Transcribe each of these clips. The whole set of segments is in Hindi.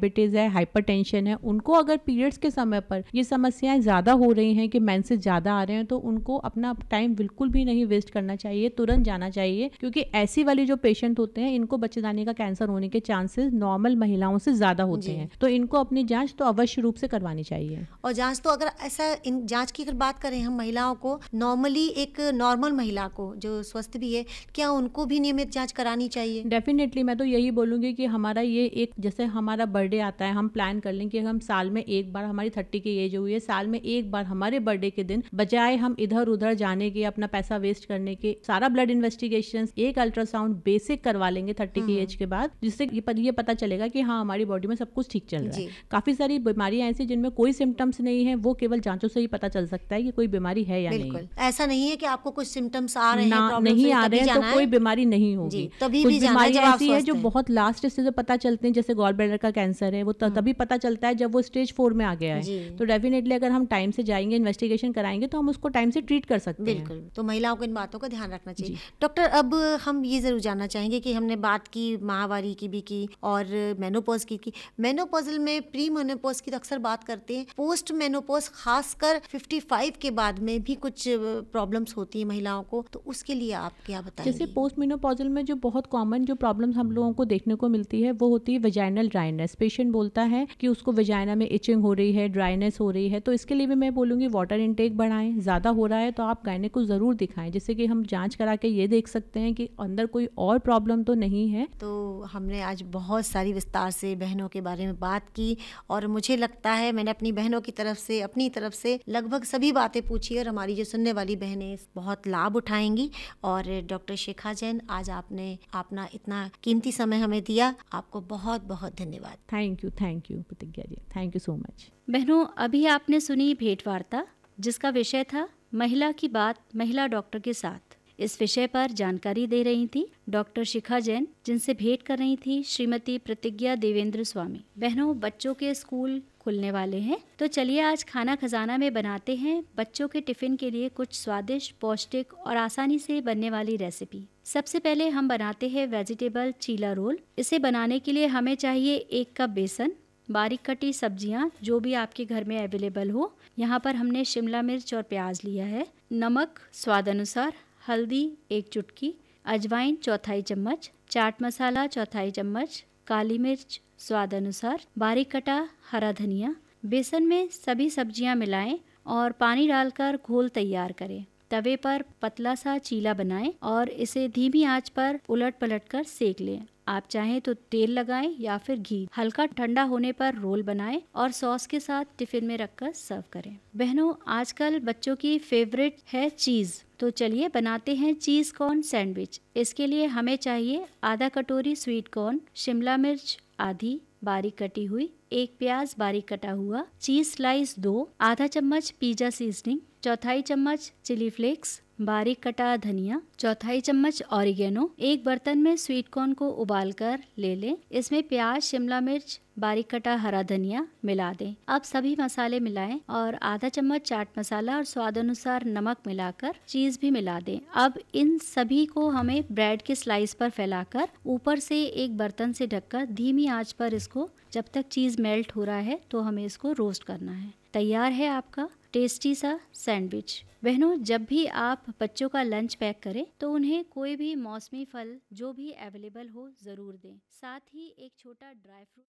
डायबिटीज है, हाइपरटेंशन है, उनको अगर पीरियड्स के समय पर ये समस्याएं ज्यादा हो रही हैं कि मेंसेस ज्यादा आ रहे हैं, तो उनको अपना टाइम बिल्कुल भी नहीं वेस्ट करना चाहिए, तुरंत जाना चाहिए, क्योंकि ऐसी वाली जो पेशेंट होते हैं इनको बच्चेदानी का कैंसर होने के चांसेस नॉर्मल महिलाओं से ज्यादा होते हैं। तो इनको अपनी जांच तो अवश्य रूप से करवानी चाहिए। और जांच तो अगर ऐसा इन जांच की अगर बात करें हम महिलाओं को, नॉर्मली एक नॉर्मल महिला को जो स्वस्थ भी है, क्या उनको भी नियमित जांच करानी चाहिए? डेफिनेटली मैं तो यही बोलूंगी कि हमारा ये एक, जैसे हमारा बर्थडे आता है, हम प्लान कर लें कि हम साल में एक बार, हमारी 30 की एज हुई है, साल में एक बार हमारे बर्थडे के दिन, बजाय हम इधर उधर जाने के, अपना पैसा वेस्ट करने के, सारा ब्लड इन्वेस्टिगेशन, एक अल्ट्रासाउंड बेसिक करवा लेंगे 30 की एज के बाद, जिससे ये पता चलेगा कि हाँ हमारी बॉडी में सब कुछ ठीक चल रहा है। काफी सारी बीमारियां ऐसी जिनमें कोई सिम्टम्स नहीं है, वो केवल जांचों से ही पता चल सकता है कि कोई बीमारी है या नहीं। ऐसा नहीं है कि आपको कुछ सिम्टम्स आ रहे हैं, नहीं आ रहे हैं तो कोई बीमारी नहीं होगी। कुछ बीमारियां ऐसी है जो बहुत लास्ट स्टेज पता चलते हैं, जैसे गॉल ब्लैडर का कैंसर है, वो तभी पता चलता है जब वो स्टेज 4 में आ गया है। तो डेफिनेटली अगर हम टाइम से जाएंगे, इन्वेस्टिगेशन कराएंगे, तो हम उसको टाइम से ट्रीट कर सकते हैं। बिल्कुल, तो महिलाओं को इन बातों का ध्यान रखना चाहिए। डॉक्टर, अब हम ये जरूर जानना चाहेंगे कि हमने बात की माहवारी की भी की और मेनोपॉज की। मेनोपॉजल में प्री मेनोपॉज की तो अक्सर बात करते हैं, पोस्ट मेनोपॉज खासकर 55 के बाद में भी कुछ प्रॉब्लम्स होती है महिलाओं को, तो उसके लिए आप क्या बताएंगे? जैसे पोस्ट मेनोपॉजल में जो बहुत कॉमन जो प्रॉब्लम्स हम लोगों को देखने को मिलती है वो होती है वेजाइनल ड्राइनेस। पेशेंट बोलता है कि उसको वेजाइना में इचिंग हो रही है, ड्राइनेस हो रही है, तो इसके लिए भी मैं बोलूँगी वाटर इनटेक बढ़ाएं। ज़्यादा हो रहा है तो आप गायने को ज़रूर दिखाएं, जिससे कि हम जांच करा के ये देख सकते हैं कि अंदर कोई और प्रॉब्लम तो नहीं है। तो हमने आज बहुत सारी विस्तार से बहनों के बारे में बात की और मुझे लगता है मैंने अपनी बहनों की तरफ से, अपनी तरफ से लगभग सभी बातें पूछी और हमारी जो सुनने वाली बहनें बहुत लाभ उठाएंगी। और डॉक्टर शिखा जैन, आज आपने अपना इतना कीमती समय हमें दिया, आपको बहुत बहुत धन्यवाद। थैंक यू प्रतिज्ञा जी, थैंक यू सो मच। बहनों, अभी आपने सुनी भेंट वार्ता, जिसका विषय था महिला की बात महिला डॉक्टर के साथ। इस विषय पर जानकारी दे रही थी डॉक्टर शिखा जैन, जिनसे भेंट कर रही थी श्रीमती प्रतिज्ञा देवेंद्र स्वामी। बहनों, बच्चों के स्कूल खुलने वाले हैं, तो चलिए आज खाना खजाना में बनाते हैं बच्चों के टिफिन के लिए कुछ स्वादिष्ट, पौष्टिक और आसानी से बनने वाली रेसिपी। सबसे पहले हम बनाते हैं वेजिटेबल चीला रोल। इसे बनाने के लिए हमें चाहिए 1 कप बेसन, बारीक कटी सब्जियां जो भी आपके घर में अवेलेबल हो। यहाँ पर हमने शिमला मिर्च और प्याज लिया है, नमक स्वाद अनुसार, हल्दी 1 चुटकी, अजवाइन 1/4 चम्मच, चाट मसाला 1/4 चम्मच, काली मिर्च स्वाद अनुसार, बारीक कटा हरा धनिया। बेसन में सभी सब्जियां मिलाएं और पानी डालकर घोल तैयार करें। तवे पर पतला सा चीला बनाएं और इसे धीमी आंच पर उलट पलट कर सेक लें। आप चाहें तो तेल लगाएं या फिर घी। हल्का ठंडा होने पर रोल बनाएं और सॉस के साथ टिफिन में रखकर सर्व करें। बहनों, आजकल बच्चों की फेवरेट है चीज, तो चलिए बनाते हैं चीज कॉर्न सैंडविच। इसके लिए हमें चाहिए आधा कटोरी स्वीट कॉर्न, शिमला मिर्च आधी बारीक कटी हुई, 1 प्याज बारीक कटा हुआ, चीज स्लाइस 2, आधा चम्मच पिज्जा सीजनिंग, 1/4 चम्मच चिली फ्लेक्स, बारीक कटा धनिया, 1/4 चम्मच ऑरिगेनो। एक बर्तन में स्वीट कॉर्न को उबालकर ले लें। इसमें प्याज, शिमला मिर्च, बारीक कटा हरा धनिया मिला दें। अब सभी मसाले मिलाएं और आधा चम्मच चाट मसाला और स्वाद अनुसार नमक मिलाकर चीज भी मिला दें। अब इन सभी को हमें ब्रेड के स्लाइस पर फैलाकर ऊपर से एक बर्तन से ढककर धीमी आंच पर इसको, जब तक चीज मेल्ट हो रहा है तो हमें इसको रोस्ट करना है। तैयार है आपका टेस्टी सा सैंडविच। बहनों, जब भी आप बच्चों का लंच पैक करें तो उन्हें कोई भी मौसमी फल जो भी अवेलेबल हो जरूर दें, साथ ही एक छोटा ड्राई फ्रूट।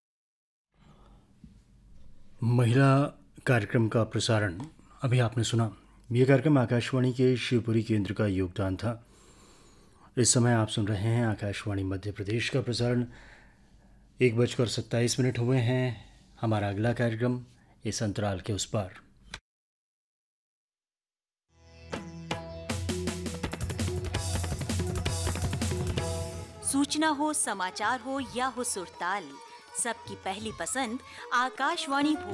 महिला कार्यक्रम का प्रसारण अभी आपने सुना। ये कार्यक्रम आकाशवाणी के शिवपुरी केंद्र का योगदान था। इस समय आप सुन रहे हैं आकाशवाणी मध्य प्रदेश का प्रसारण। 1:27 हुए हैं। हमारा अगला कार्यक्रम इस अंतराल के उस पार। सूचना हो, समाचार हो या हो सुरताल, सबकी पहली पसंद आकाशवाणी